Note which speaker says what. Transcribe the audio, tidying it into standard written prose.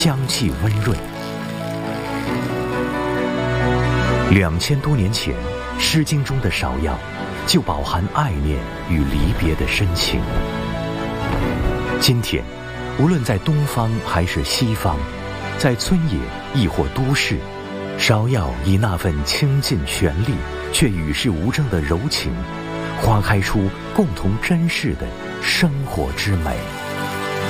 Speaker 1: 香气温润。2000多年前，《诗经》中的芍药就饱含爱念与离别的深情。今天，无论在东方还是西方，在村野亦或都市，芍药以那份清近绚丽却与世无争的柔情，花开出共同珍视的生活之美。